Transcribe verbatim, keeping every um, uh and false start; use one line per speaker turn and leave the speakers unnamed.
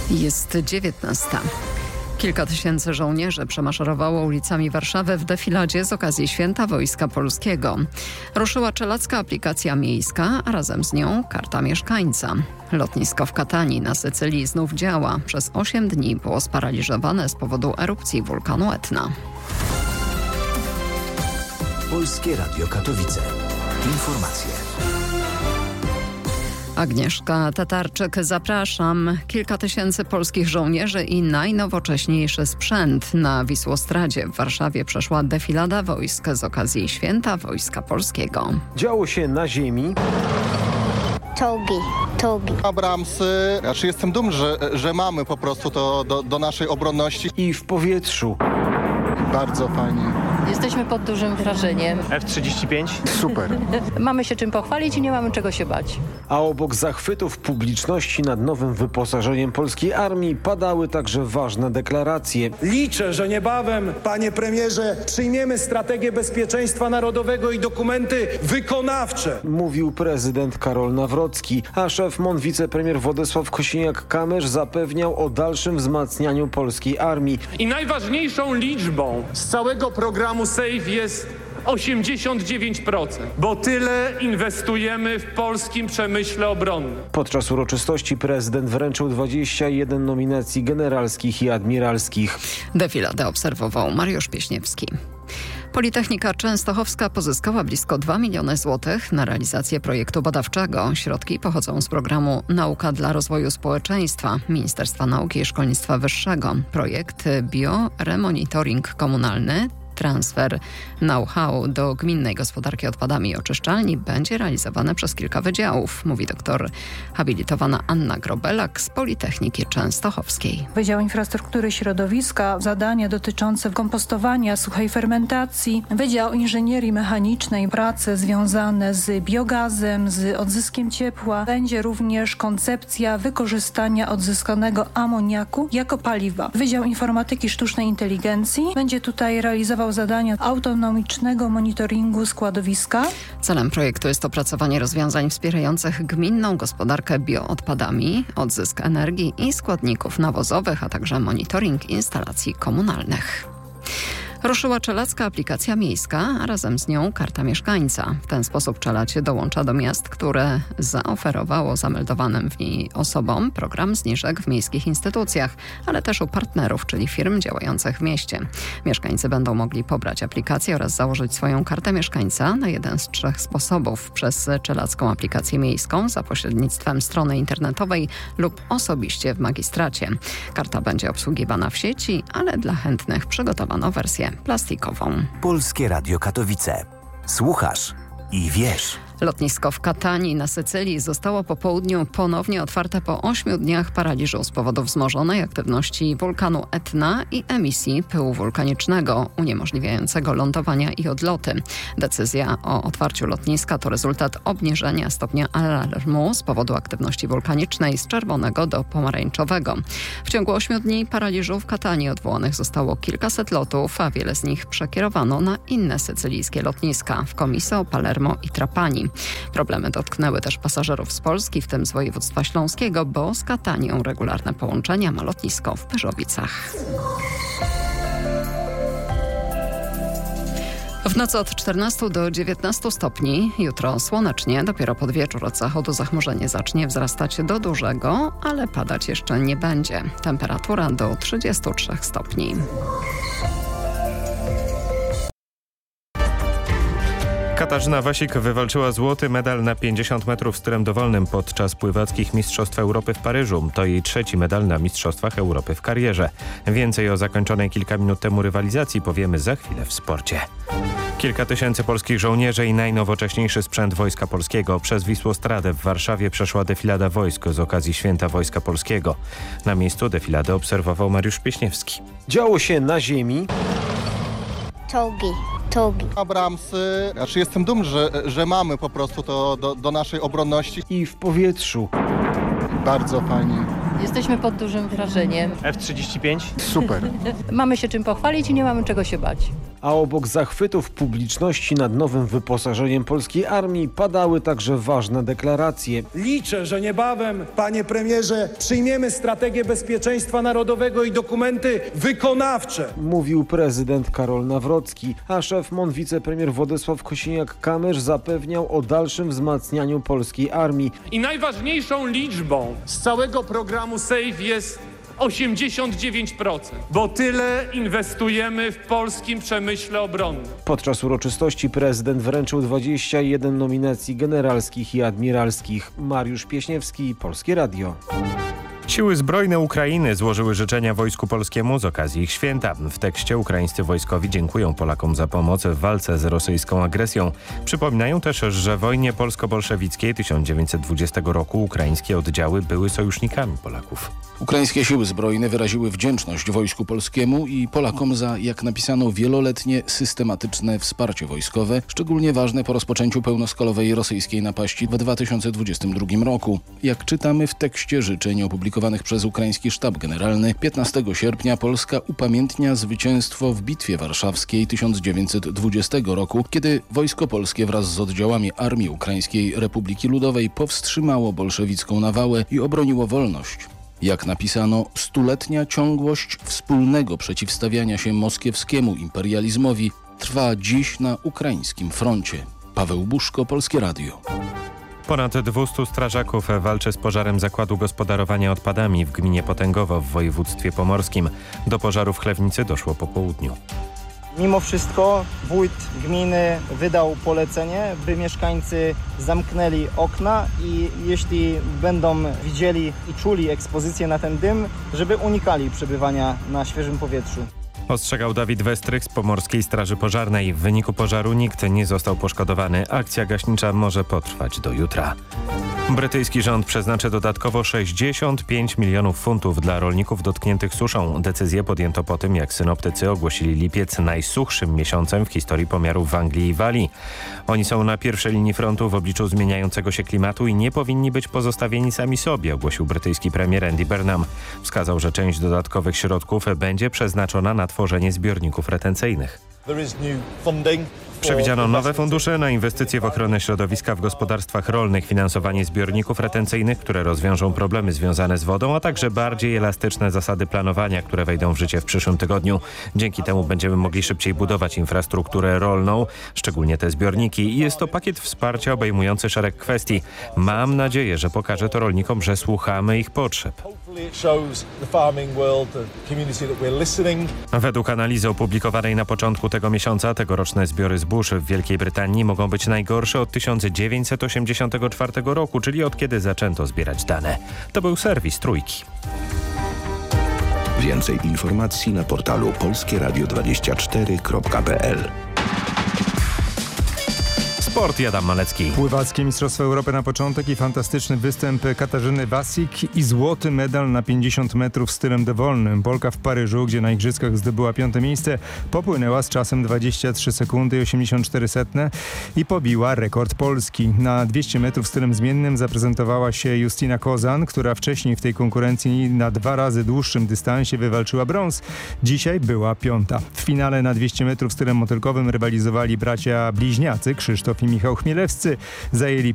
Jest dziewiętnasta. Kilka tysięcy żołnierzy przemaszerowało ulicami Warszawy w defiladzie z okazji Święta Wojska Polskiego. Ruszyła czelacka aplikacja miejska, a razem z nią karta mieszkańca. Lotnisko w Katanii na Sycylii znów działa. Przez osiem dni było sparaliżowane z powodu erupcji wulkanu Etna.
Polskie Radio Katowice. Informacje.
Agnieszka Tatarczyk, zapraszam. Kilka tysięcy polskich żołnierzy i najnowocześniejszy sprzęt. Na Wisłostradzie w Warszawie przeszła defilada wojsk z okazji Święta Wojska Polskiego.
Działo się na ziemi.
Czołgi, czołgi.
Abramsy. Znaczy jestem dumny, że, że mamy po prostu to do, do naszej obronności.
I w powietrzu.
Bardzo fajnie.
Jesteśmy pod dużym wrażeniem.
F trzydzieści pięć. Super.
Mamy się czym pochwalić i nie mamy czego się bać.
A obok zachwytów publiczności nad nowym wyposażeniem polskiej armii padały także ważne deklaracje.
Liczę, że niebawem, panie premierze, przyjmiemy strategię bezpieczeństwa narodowego i dokumenty wykonawcze.
Mówił prezydent Karol Nawrocki, a szef M O N wicepremier Władysław Kosiniak-Kamysz zapewniał o dalszym wzmacnianiu polskiej armii.
I najważniejszą liczbą z całego programu SAFE jest osiemdziesiąt dziewięć procent, bo tyle inwestujemy w polskim przemyśle obronnym.
Podczas uroczystości prezydent wręczył dwadzieścia jeden nominacji generalskich i admiralskich.
Defiladę obserwował Mariusz Pieśniewski. Politechnika Częstochowska pozyskała blisko dwa miliony złotych na realizację projektu badawczego. Środki pochodzą z programu Nauka dla rozwoju społeczeństwa Ministerstwa Nauki i Szkolnictwa Wyższego. Projekt Bioremonitoring komunalny, transfer know-how do gminnej gospodarki odpadami i oczyszczalni będzie realizowany przez kilka wydziałów, mówi doktor habilitowana Anna Grobelak z Politechniki Częstochowskiej.
Wydział Infrastruktury Środowiska, zadania dotyczące kompostowania, suchej fermentacji, Wydział Inżynierii Mechanicznej, prace związane z biogazem, z odzyskiem ciepła. Będzie również koncepcja wykorzystania odzyskanego amoniaku jako paliwa. Wydział Informatyki Sztucznej Inteligencji będzie tutaj realizował zadania autonomicznego monitoringu składowiska.
Celem projektu jest opracowanie rozwiązań wspierających gminną gospodarkę bioodpadami, odzysk energii i składników nawozowych, a także monitoring instalacji komunalnych. Ruszyła czelacka aplikacja miejska, a razem z nią karta mieszkańca. W ten sposób Czelać dołącza do miast, które zaoferowało zameldowanym w niej osobom program zniżek w miejskich instytucjach, ale też u partnerów, czyli firm działających w mieście. Mieszkańcy będą mogli pobrać aplikację oraz założyć swoją kartę mieszkańca na jeden z trzech sposobów: przez czelacką aplikację miejską, za pośrednictwem strony internetowej lub osobiście w magistracie. Karta będzie obsługiwana w sieci, ale dla chętnych przygotowano wersję plastikową.
Polskie Radio Katowice. Słuchasz i wiesz.
Lotnisko w Katanii na Sycylii zostało po południu ponownie otwarte po ośmiu dniach paraliżu z powodu wzmożonej aktywności wulkanu Etna i emisji pyłu wulkanicznego uniemożliwiającego lądowania i odloty. Decyzja o otwarciu lotniska to rezultat obniżenia stopnia alarmu z powodu aktywności wulkanicznej z czerwonego do pomarańczowego. W ciągu ośmiu dni paraliżu w Katanii odwołanych zostało kilkaset lotów, a wiele z nich przekierowano na inne sycylijskie lotniska w Comiso, Palermo i Trapani. Problemy dotknęły też pasażerów z Polski, w tym z województwa śląskiego, bo z Katanią regularne połączenia ma lotnisko w Pyrzowicach. W nocy od czternastu do dziewiętnastu stopni, jutro słonecznie, dopiero pod wieczór od zachodu zachmurzenie zacznie wzrastać do dużego, ale padać jeszcze nie będzie. Temperatura do trzydziestu trzech stopni.
Katarzyna Wasik wywalczyła złoty medal na pięćdziesiąt metrów stylem dowolnym podczas pływackich Mistrzostw Europy w Paryżu. To jej trzeci medal na Mistrzostwach Europy w karierze. Więcej o zakończonej kilka minut temu rywalizacji powiemy za chwilę w sporcie. Kilka tysięcy polskich żołnierzy i najnowocześniejszy sprzęt Wojska Polskiego. Przez Wisłostradę w Warszawie przeszła defilada wojsk z okazji Święta Wojska Polskiego. Na miejscu defilady obserwował Mariusz Pieśniewski.
Działo się na ziemi.
Czołgi, czołgi.
Abramsy. Znaczy jestem dumny, że, że mamy po prostu to do, do naszej obronności.
I w powietrzu.
Bardzo fajnie.
Jesteśmy pod dużym wrażeniem.
F trzydzieści pięć. Super.
Mamy się czym pochwalić i nie mamy czego się bać.
A obok zachwytów publiczności nad nowym wyposażeniem polskiej armii padały także ważne deklaracje.
Liczę, że niebawem, panie premierze, przyjmiemy strategię bezpieczeństwa narodowego i dokumenty wykonawcze.
Mówił prezydent Karol Nawrocki, a szef M O N wicepremier Władysław Kosiniak-Kamysz zapewniał o dalszym wzmacnianiu polskiej armii.
I najważniejszą liczbą z całego programu SAFE jest osiemdziesiąt dziewięć procent, bo tyle inwestujemy w polskim przemyśle obronnym.
Podczas uroczystości prezydent wręczył dwadzieścia jeden nominacji generalskich i admiralskich. Mariusz Pieśniewski, Polskie Radio.
Siły zbrojne Ukrainy złożyły życzenia Wojsku Polskiemu z okazji ich święta. W tekście ukraińscy wojskowi dziękują Polakom za pomoc w walce z rosyjską agresją. Przypominają też, że w wojnie polsko-bolszewickiej tysiąc dziewięćset dwudziestego roku ukraińskie oddziały były sojusznikami Polaków.
Ukraińskie siły zbrojne wyraziły wdzięczność Wojsku Polskiemu i Polakom za, jak napisano, wieloletnie, systematyczne wsparcie wojskowe, szczególnie ważne po rozpoczęciu pełnoskalowej rosyjskiej napaści w dwa tysiące dwudziestym drugim roku. Jak czytamy w tekście życzeń opublikowanych przez ukraiński sztab generalny, piętnastego sierpnia Polska upamiętnia zwycięstwo w Bitwie Warszawskiej tysiąc dziewięćset dwudziestego roku, kiedy Wojsko Polskie wraz z oddziałami Armii Ukraińskiej Republiki Ludowej powstrzymało bolszewicką nawałę i obroniło wolność. Jak napisano, stuletnia ciągłość wspólnego przeciwstawiania się moskiewskiemu imperializmowi trwa dziś na ukraińskim froncie. Paweł Buszko, Polskie Radio.
Ponad dwustu strażaków walczy z pożarem zakładu gospodarowania odpadami w gminie Potęgowo w województwie pomorskim. Do pożaru w chlewnicy doszło po południu.
Mimo wszystko wójt gminy wydał polecenie, by mieszkańcy zamknęli okna i jeśli będą widzieli i czuli ekspozycję na ten dym, żeby unikali przebywania na świeżym powietrzu.
Ostrzegał Dawid Westrych z Pomorskiej Straży Pożarnej. W wyniku pożaru nikt nie został poszkodowany. Akcja gaśnicza może potrwać do jutra. Brytyjski rząd przeznaczy dodatkowo sześćdziesiąt pięć milionów funtów dla rolników dotkniętych suszą. Decyzję podjęto po tym, jak synoptycy ogłosili lipiec najsuchszym miesiącem w historii pomiarów w Anglii i Walii. Oni są na pierwszej linii frontu w obliczu zmieniającego się klimatu i nie powinni być pozostawieni sami sobie, ogłosił brytyjski premier Andy Burnham. Wskazał, że część dodatkowych środków będzie przeznaczona na tworzenie zbiorników retencyjnych. Przewidziano nowe fundusze na inwestycje w ochronę środowiska w gospodarstwach rolnych, finansowanie zbiorników retencyjnych, które rozwiążą problemy związane z wodą, a także bardziej elastyczne zasady planowania, które wejdą w życie w przyszłym tygodniu. Dzięki temu będziemy mogli szybciej budować infrastrukturę rolną, szczególnie te zbiorniki. I jest to pakiet wsparcia obejmujący szereg kwestii. Mam nadzieję, że pokaże to rolnikom, że słuchamy ich potrzeb. Według analizy opublikowanej na początku tego miesiąca tegoroczne zbiory zbóż w Wielkiej Brytanii mogą być najgorsze od tysiąc dziewięćset osiemdziesiątego czwartego roku, czyli od kiedy zaczęto zbierać dane. To był serwis Trójki.
Więcej informacji na portalu polskie radio dwadzieścia cztery kropka p l.
Sport, Adam Malecki.
Pływackie Mistrzostwa Europy na początek i fantastyczny występ Katarzyny Wasik i złoty medal na pięćdziesiąt metrów stylem dowolnym. Polka w Paryżu, gdzie na igrzyskach zdobyła piąte miejsce, popłynęła z czasem dwadzieścia trzy sekundy i osiemdziesiąt cztery setne i pobiła rekord Polski. Na dwieście metrów stylem zmiennym zaprezentowała się Justyna Kozan, która wcześniej w tej konkurencji na dwa razy dłuższym dystansie wywalczyła brąz. Dzisiaj była piąta. W finale na dwieście metrów stylem motylkowym rywalizowali bracia bliźniacy Krzysztof i Michał Chmielewscy. Zajęli